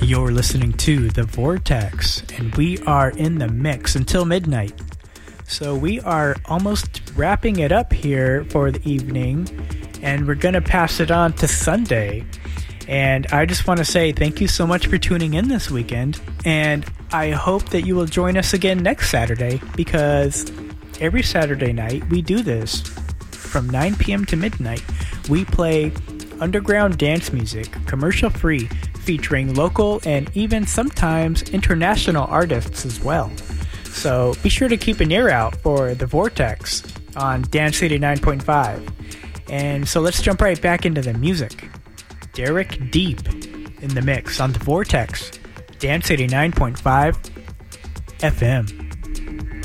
You're listening to The Vortex, and we are in the mix until midnight. So we are almost wrapping it up here for the evening, and we're going to pass it on to Sunday. And I just want to say thank you so much for tuning in this weekend, and I hope that you will join us again next Saturday, because every Saturday night we do this from 9 p.m. to midnight. We play underground dance music, commercial free, featuring local and even sometimes international artists as well. So be sure to keep an ear out for The Vortex on Dance 89.5. And so let's jump right back into the music. Derek Deep in the mix on The Vortex, Dance 89.5 FM.